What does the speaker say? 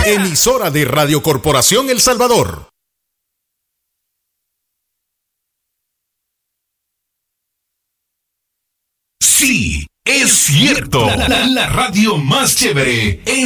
Emisora de Radio Corporación El Salvador. Sí, es cierto. La radio más chévere en